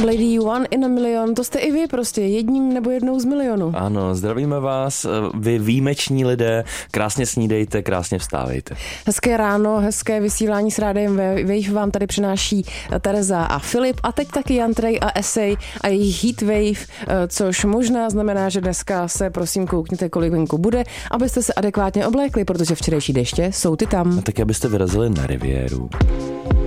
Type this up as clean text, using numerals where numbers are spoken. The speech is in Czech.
Lady One in a Million, to jste i vy prostě, jedním nebo jednou z milionu. Ano, zdravíme vás, vy výjimeční lidé, krásně snídejte, krásně vstávejte. Hezké ráno, hezké vysílání s Rádiem Wave vám tady přináší Tereza a Filip a teď taky Jantrej a Esej a jejich Heat Wave, což možná znamená, že dneska se prosím koukněte, kolik venku bude, abyste se adekvátně oblékli, protože včerejší deště jsou ty tam. A tak abyste vyrazili na riviéru.